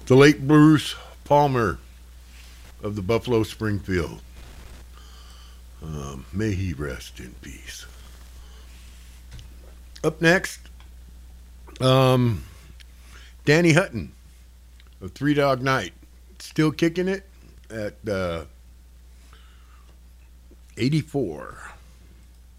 The late Bruce Palmer of the Buffalo Springfield. May he rest in peace. Up next, Danny Hutton of Three Dog Night. Still kicking it at 84.